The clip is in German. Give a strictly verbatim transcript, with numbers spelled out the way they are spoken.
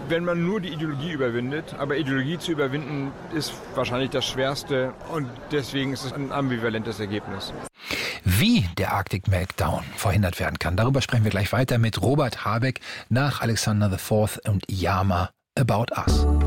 wenn man nur die Ideologie überwindet. Aber Ideologie zu überwinden ist wahrscheinlich das Schwerste und deswegen ist es ein ambivalentes Ergebnis. Wie der Arctic Meltdown verhindert werden kann, darüber sprechen wir gleich weiter mit Robert Habeck nach Alexander the Fourth und Yama About Us.